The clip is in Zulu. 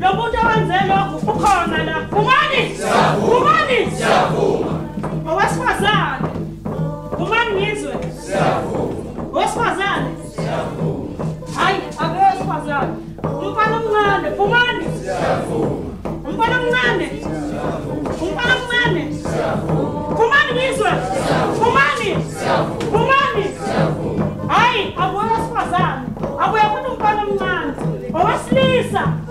lo muntu owenze lokho ukhona la. Umani? Umani? Siyavuma. Owesifazane. Umani ngizwe? Siyavuma. Owesifazane? Siyavuma. Hayi, abesifazane. Umfana omncane. Umani? Siyavuma. Umfana omncane. Umfana omncane. Umani ngizwe? Umani? Umani? Hayi, abowesifazane. Abuye kuthi umfana omncane. Owesilisa.